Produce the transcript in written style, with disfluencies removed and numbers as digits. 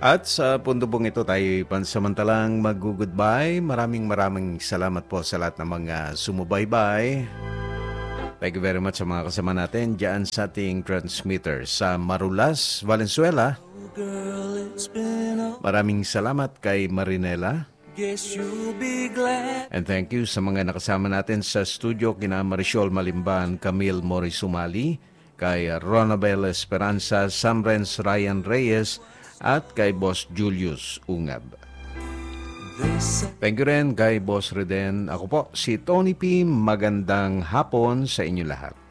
At sa punto pong ito tayo pansamantalang mag-goodbye. Maraming salamat po sa lahat ng mga sumubaybay. Thank you very much sa mga kasama natin dyan sa ating transmitter sa Marulas, Valenzuela. Maraming salamat kay Marinela. And thank you sa mga nakasama natin sa studio kina Marisol Malimban, Camille Morisumali, kay Ronabel Esperanza, Samrens Ryan Reyes, at kay Boss Julius Ungab. Thank you rin kay Boss Reden. Ako po si Tony P. Magandang hapon sa inyo lahat.